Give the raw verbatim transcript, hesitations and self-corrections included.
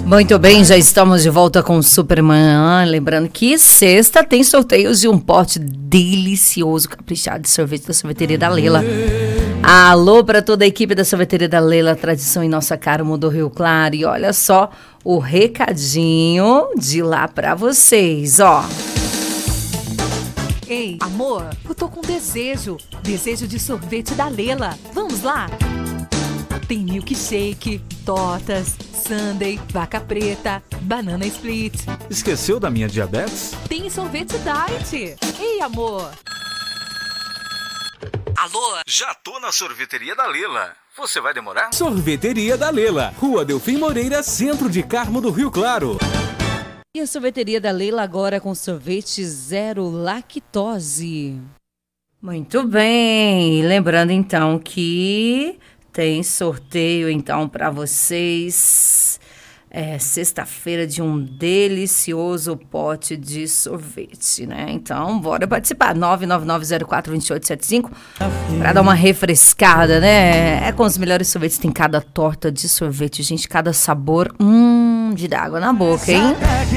Muito bem, já estamos de volta com o Superman. Lembrando que sexta tem sorteios de um pote delicioso, caprichado de sorvete da Sorveteria da Leila. Alô para toda a equipe da Sorveteria da Leila, tradição em nossa cara, mudou Rio Claro. E olha só o recadinho de lá para vocês, ó. Ei, amor, eu tô com desejo. Desejo de sorvete da Leila. Vamos lá? Tem milkshake, tortas, sundae, vaca preta, banana split. Esqueceu da minha diabetes? Tem sorvete diet. Ei, amor. Alô? Já tô na Sorveteria da Leila. Você vai demorar? Sorveteria da Leila, Rua Delfim Moreira, centro de Carmo do Rio Claro. E a Sorveteria da Leila agora com sorvete zero lactose. Muito bem. Lembrando então que tem sorteio então para vocês. É sexta-feira de um delicioso pote de sorvete, né? Então, bora participar. nove nove nove zero quatro dois oito sete cinco para dar uma refrescada, né? É com os melhores sorvetes, tem cada torta de sorvete, gente, cada sabor, hum, de dar água na boca, hein?